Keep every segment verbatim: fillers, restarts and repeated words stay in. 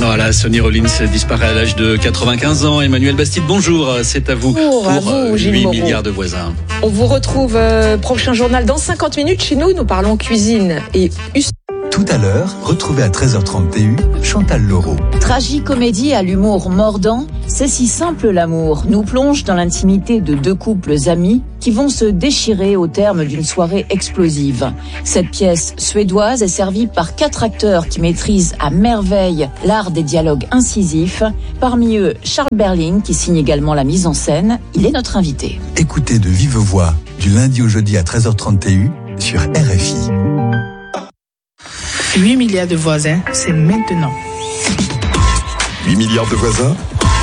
Voilà, Sonny Rollins disparaît à l'âge de quatre-vingt-quinze ans. Emmanuel Bastide, bonjour, c'est à vous bonjour, pour à vous, huit milliards de voisins. On vous retrouve euh, prochain journal dans cinquante minutes. Chez nous, nous parlons cuisine et tout à l'heure, retrouvez à treize heures trente T U, Chantal Laureau. Tragicomédie à l'humour mordant, c'est si simple l'amour, nous plonge dans l'intimité de deux couples amis qui vont se déchirer au terme d'une soirée explosive. Cette pièce suédoise est servie par quatre acteurs qui maîtrisent à merveille l'art des dialogues incisifs. Parmi eux, Charles Berling, qui signe également la mise en scène. Il est notre invité. Écoutez de vive voix, du lundi au jeudi à treize heures trente T U, sur R F I. huit milliards de voisins, c'est maintenant. huit milliards de voisins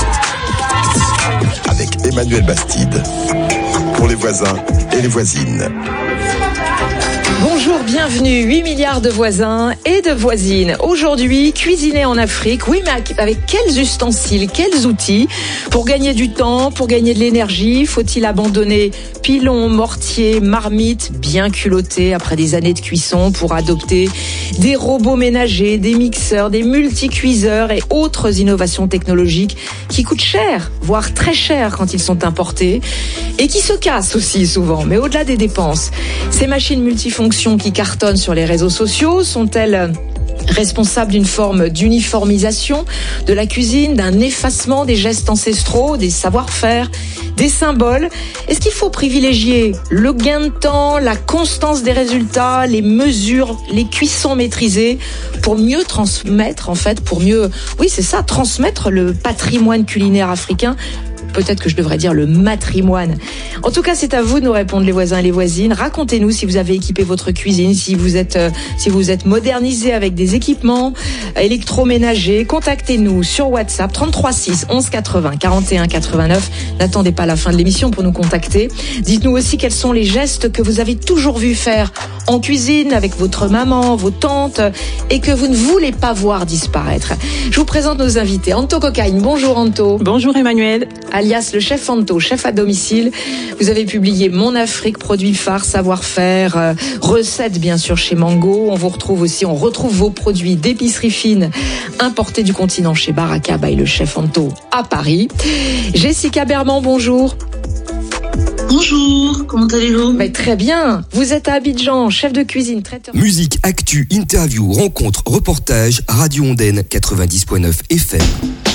avec Emmanuel Bastide. Pour les voisins et les voisines. Bonjour, bienvenue, huit milliards de voisins et de voisines. Aujourd'hui, cuisiner en Afrique, oui, mais avec quels ustensiles, quels outils? Pour gagner du temps, pour gagner de l'énergie, faut-il abandonner pilons, mortiers, marmites bien culottés après des années de cuisson pour adopter des robots ménagers, des mixeurs, des multicuiseurs et autres innovations technologiques qui coûtent cher, voire très cher quand ils sont importés et qui se cassent aussi souvent. Mais au-delà des dépenses, ces machines multifonctions qui cartonnent sur les réseaux sociaux sont-elles responsables d'une forme d'uniformisation de la cuisine, d'un effacement des gestes ancestraux, des savoir-faire, des symboles? Est-ce qu'il faut privilégier le gain de temps, la constance des résultats, les mesures, les cuissons maîtrisées pour mieux transmettre, en fait, pour mieux, oui, c'est ça, transmettre le patrimoine culinaire africain? Peut-être que je devrais dire le matrimoine. En tout cas, c'est à vous de nous répondre, les voisins et les voisines. Racontez-nous si vous avez équipé votre cuisine, si vous êtes, euh, si vous êtes modernisé avec des équipements électroménagers. Contactez-nous sur WhatsApp trente-trois six onze quatre-vingts quarante et un quatre-vingt-neuf. N'attendez pas la fin de l'émission pour nous contacter. Dites-nous aussi quels sont les gestes que vous avez toujours vu faire en cuisine avec votre maman, vos tantes, et que vous ne voulez pas voir disparaître. Je vous présente nos invités. Anto Cocagne, bonjour Anto. Bonjour Emmanuel. Alias le chef Anto, chef à domicile. Vous avez publié Mon Afrique, produits phares, savoir-faire, euh, recettes bien sûr chez Mango. On vous retrouve aussi, on retrouve vos produits d'épicerie fine importés du continent chez Baraka by le chef Anto à Paris. Jessica Berman, bonjour. Bonjour, comment allez-vous? Mais très bien, vous êtes à Abidjan, chef de cuisine, traiteur. Musique, actu, interview, rencontre, reportage, Radio Ondaine quatre-vingt-dix point neuf F M.